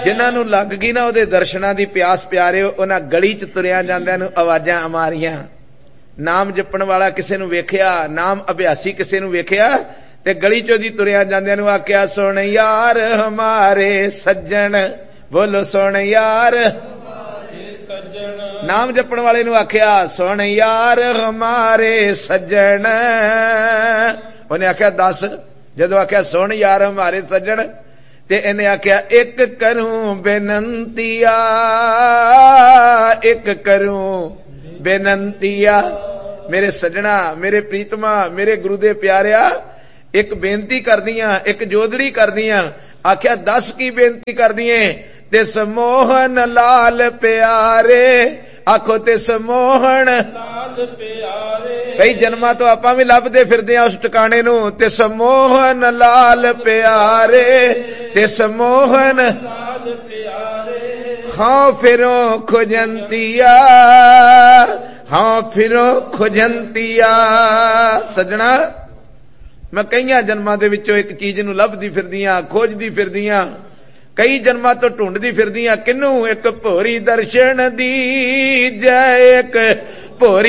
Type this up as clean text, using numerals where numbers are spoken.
जिन्हां नूं लग गई ना उहदे दर्शनां दी प्यास प्यारिओ, उन्हां गली च तुरिया जांदिआं नूं आवाजां मारियां। नाम जपण वाला किसे नूं वेखिया, नाम अभ्यासी किसे नूं वेखिया ते गली चों दी तुरिया जांदिआं नूं आखिया, सुण यार हमारे सज्जण, बोलो सुण यार। नाम जपण वाले नूं आखिया, सुण यार हमारे सज्जण। उन्हें आखिया दस, जदों आखिया सुण यार हमारे सज्जण ते इन्हें आखिया, एक करूं बेनंतिया, एक करूं बेनंतिया। मेरे सज्जणा, मेरे प्रीतमा, मेरे गुरु दे प्यारिया, एक बेनती कर दियां, एक जोदड़ी कर दियां। आखिया दस की बेनती कर दिए? ते समोहन लाल प्यारे, आखो ते समोहन लाल प्यारे। कई जन्मां तो आपां भी लभदे फिरदे उस ठिकाणे नूं, ते समोहन लाल प्यारे, ते समोहन लाल प्यारे। हाँ फिरो खुजंतिया, हाँ फिरो खुजंतिया। सजना, मैं कई जन्मां दे विचों एक चीज नूं लभदी फिरदियां, खोजदी फिरदियां, कई जन्मां तो ढूंढदी फिरदियां। किनू? एक भोरी दर्शन दी जय, एक भोरी